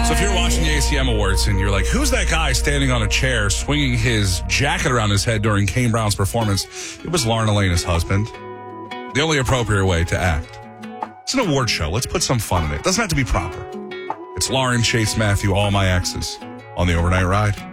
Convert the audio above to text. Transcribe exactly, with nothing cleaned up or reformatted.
So if you're watching the A C M Awards and you're like, who's that guy standing on a chair swinging his jacket around his head during Kane Brown's performance? It was Lauren Elena's husband. The only appropriate way to act. It's an award show. Let's put some fun in it. It doesn't have to be proper. It's Lauren, Chase, Matthew, all my exes on the Overnight Ride.